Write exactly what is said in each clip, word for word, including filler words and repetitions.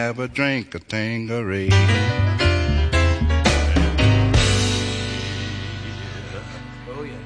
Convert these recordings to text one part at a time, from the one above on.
have a drink of Tanqueray. Oh, yeah.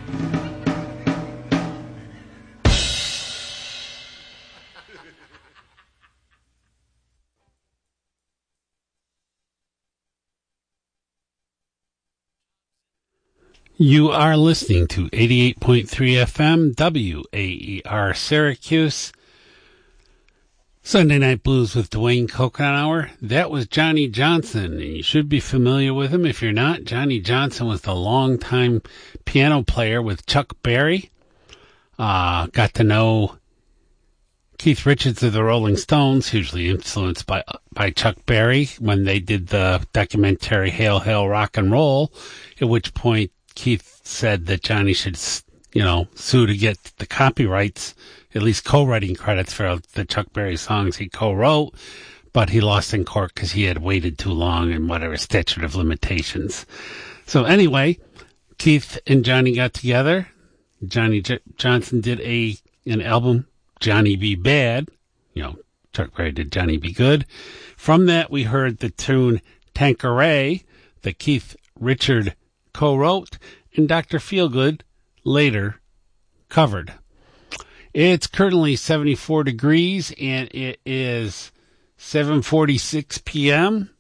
You are listening to eighty-eight point three F M, W A E R Syracuse. Sunday Night Blues with Dwayne Coconut Hour. That was Johnny Johnson, and you should be familiar with him. If you're not, Johnny Johnson was the longtime piano player with Chuck Berry. Uh, got to know Keith Richards of the Rolling Stones, hugely influenced by by Chuck Berry when they did the documentary Hail, Hail, Rock and Roll, at which point Keith said that Johnny should, you know, sue to get the copyrights, at least co-writing credits for the Chuck Berry songs he co-wrote, but he lost in court because he had waited too long and whatever statute of limitations. So anyway, Keith and Johnny got together. Johnny J- Johnson did a an album, Johnny Be Bad. You know, Chuck Berry did Johnny Be Good. From that, we heard the tune Tanqueray that Keith Richard co-wrote and Doctor Feelgood later covered. It's currently seventy-four degrees and it is seven forty-six p.m.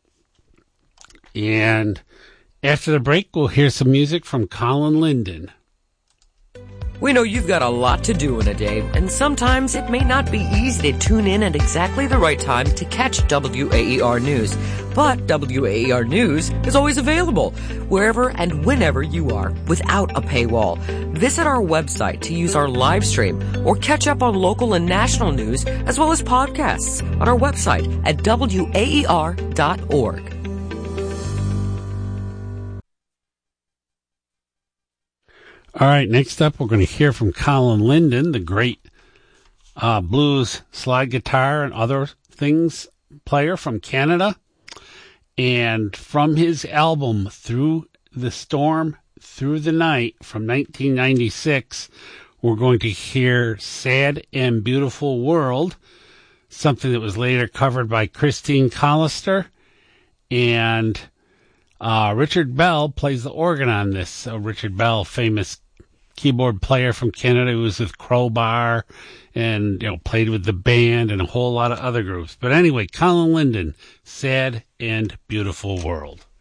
And after the break, we'll hear some music from Colin Linden. We know you've got a lot to do in a day, and sometimes it may not be easy to tune in at exactly the right time to catch W A E R News. But W A E R News is always available, wherever and whenever you are, without a paywall. Visit our website to use our live stream, or catch up on local and national news, as well as podcasts on our website at W A E R dot org. All right, next up, we're going to hear from Colin Linden, the great uh, blues, slide guitar, and other things player from Canada. And from his album, Through the Storm, Through the Night, from nineteen ninety-six, we're going to hear Sad and Beautiful World, something that was later covered by Christine Collister. And uh, Richard Bell plays the organ on this. So Richard Bell, famous keyboard player from Canada, who was with Crowbar and, you know, played with the band and a whole lot of other groups. But anyway, Colin Linden, Sad and Beautiful World.